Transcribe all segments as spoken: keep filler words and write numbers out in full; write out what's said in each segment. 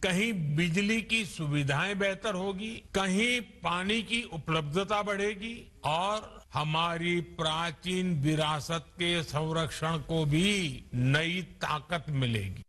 कहीं बिजली की सुविधाएं बेहतर होगी, कहीं पानी की उपलब्धता बढ़ेगी और हमारी प्राचीन विरासत के संरक्षण को भी नई ताकत मिलेगी।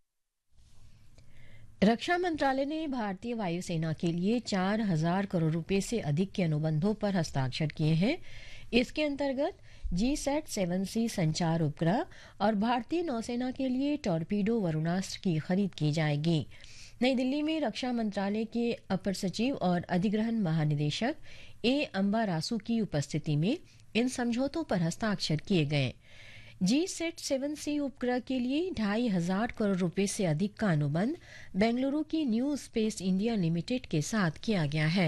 रक्षा मंत्रालय ने भारतीय वायुसेना के लिए चार हजार करोड़ रुपए से अधिक के अनुबंधों पर हस्ताक्षर किए हैं। इसके अंतर्गत जी सैट सेवन सी संचार उपग्रह और भारतीय नौसेना के लिए टॉर्पीडो वरुणास्त्र की खरीद की जाएगी। नई दिल्ली में रक्षा मंत्रालय के अपर सचिव और अधिग्रहण महानिदेशक ए अंबा रासू की उपस्थिति में इन समझौतों पर हस्ताक्षर किए गए। जी सेट सेवन सी उपग्रह के लिए ढाई हजार करोड़ रुपए से अधिक का अनुबंध बेंगलुरु की न्यू स्पेस इंडिया लिमिटेड के साथ किया गया है।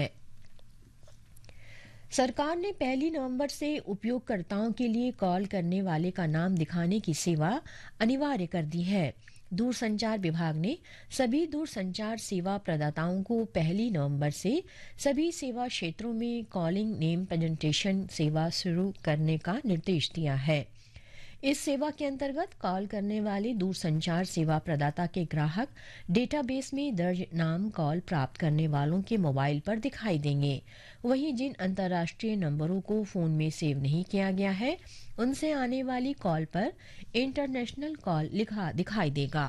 सरकार ने पहली नवंबर से उपयोगकर्ताओं के लिए कॉल करने वाले का नाम दिखाने की सेवा अनिवार्य कर दी है। दूरसंचार विभाग ने सभी दूरसंचार सेवा प्रदाताओं को पहली नवंबर से सभी सेवा क्षेत्रों में कॉलिंग नेम प्रेजेंटेशन सेवा शुरू करने का निर्देश दिया है। इस सेवा के अंतर्गत कॉल करने वाले दूरसंचार सेवा प्रदाता के ग्राहक डेटाबेस में दर्ज नाम कॉल प्राप्त करने वालों के मोबाइल पर दिखाई देंगे। वहीं जिन अंतर्राष्ट्रीय नंबरों को फोन में सेव नहीं किया गया है, उनसे आने वाली कॉल पर इंटरनेशनल कॉल लिखा दिखाई देगा।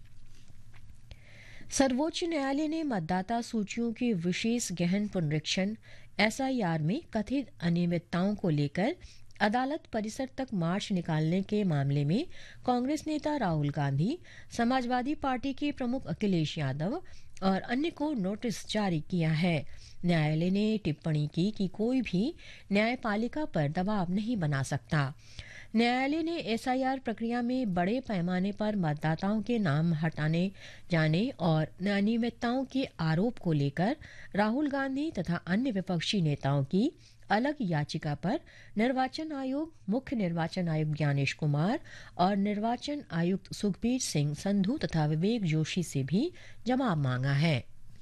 सर्वोच्च न्यायालय ने मतदाता सूचियों के विशेष गहन पुनरीक्षण एस आई आर में कथित अनियमितताओं को लेकर अदालत परिसर तक मार्च निकालने के मामले में कांग्रेस नेता राहुल गांधी, समाजवादी पार्टी के प्रमुख अखिलेश यादव और अन्य को नोटिस जारी किया है। न्यायालय ने टिप्पणी की कि कोई भी न्यायपालिका पर दबाव नहीं बना सकता। न्यायालय ने एस आई आर प्रक्रिया में बड़े पैमाने पर मतदाताओं के नाम हटाने जाने और अनियमितताओं के आरोप को लेकर राहुल गांधी तथा अन्य विपक्षी नेताओं की अलग याचिका पर निर्वाचन आयोग, मुख्य निर्वाचन आयुक्त ज्ञानेश कुमार और निर्वाचन आयुक्त सुखबीर सिंह संधू तथा विवेक जोशी से भी जवाब मांगा है।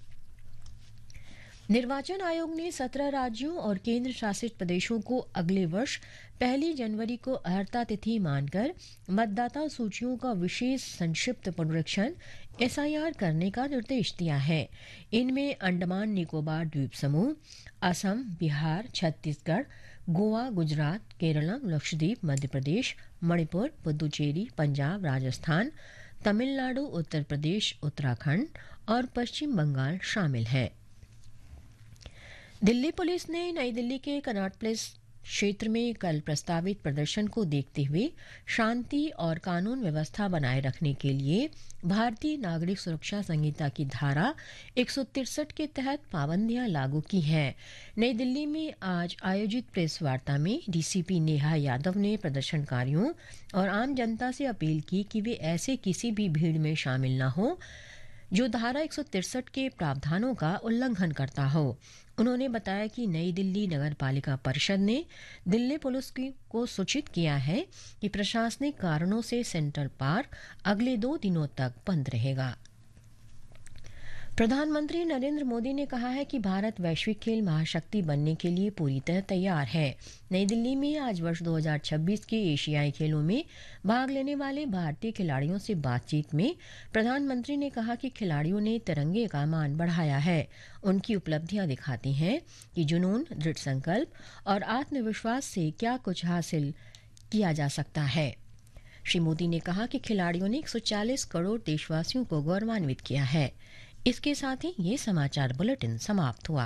निर्वाचन आयोग ने सत्रह राज्यों और केंद्र शासित प्रदेशों को अगले वर्ष पहली जनवरी को अर्हता तिथि मानकर मतदाता सूचियों का विशेष संक्षिप्त पुनरीक्षण एस आई आर करने का निर्देश दिया है। इनमें अंडमान निकोबार द्वीप समूह, असम, बिहार, छत्तीसगढ़, गोवा, गुजरात, केरल, लक्षद्वीप, मध्य प्रदेश, मणिपुर, पुदुचेरी, पंजाब, राजस्थान, तमिलनाडु, उत्तर प्रदेश, उत्तराखंड और पश्चिम बंगाल शामिल हैं। दिल्ली पुलिस ने नई दिल्ली के कनॉट प्लेस क्षेत्र में कल प्रस्तावित प्रदर्शन को देखते हुए शांति और कानून व्यवस्था बनाए रखने के लिए भारतीय नागरिक सुरक्षा संहिता की धारा एक सौ तिरसठ के तहत पाबंदियां लागू की हैं। नई दिल्ली में आज आयोजित प्रेस वार्ता में D C P Neha Yadav ने प्रदर्शनकारियों और आम जनता से अपील की कि वे ऐसे किसी भी भीड़ में शामिल न हो जो धारा एक सौ तिरसठ के प्रावधानों का उल्लंघन करता हो। उन्होंने बताया कि नई दिल्ली नगर पालिका परिषद ने दिल्ली पुलिस को सूचित किया है कि प्रशासनिक कारणों से सेंट्रल पार्क अगले दो दिनों तक बंद रहेगा। प्रधानमंत्री नरेंद्र मोदी ने कहा है कि भारत वैश्विक खेल महाशक्ति बनने के लिए पूरी तरह तैयार है। नई दिल्ली में आज वर्ष दो हज़ार छब्बीस के एशियाई खेलों में भाग लेने वाले भारतीय खिलाड़ियों से बातचीत में प्रधानमंत्री ने कहा कि खिलाड़ियों ने तिरंगे का मान बढ़ाया है। उनकी उपलब्धियां दिखाती हैं कि जुनून, दृढ़ संकल्प और आत्मविश्वास से क्या कुछ हासिल किया जा सकता है। श्री मोदी ने कहा कि खिलाड़ियों ने एक सौ चालीस करोड़ देशवासियों को गौरवान्वित किया है। इसके साथ ही ये समाचार बुलेटिन समाप्त हुआ।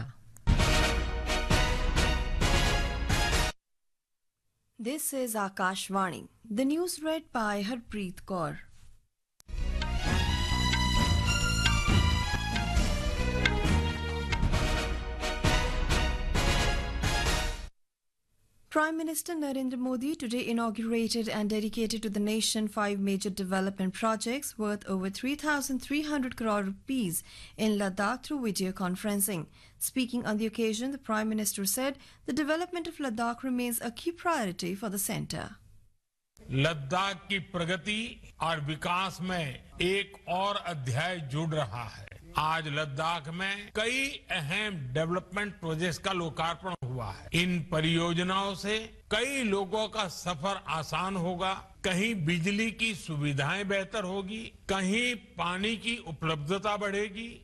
This is Akashvani. The news read by Harpreet Kaur. Prime Minister Narendra Modi today inaugurated and dedicated to the nation five major development projects worth over three thousand three hundred crore rupees in Ladakh through video conferencing. Speaking on the occasion, the Prime Minister said the development of Ladakh remains a key priority for the centre. Ladakh की प्रगति और विकास में एक और अध्याय जुड़ रहा है। आज लद्दाख में कई अहम डेवलपमेंट प्रोजेक्ट्स का लोकार्पण हुआ है। इन परियोजनाओं से कई लोगों का सफर आसान होगा, कहीं बिजली की सुविधाएं बेहतर होगी, कहीं पानी की उपलब्धता बढ़ेगी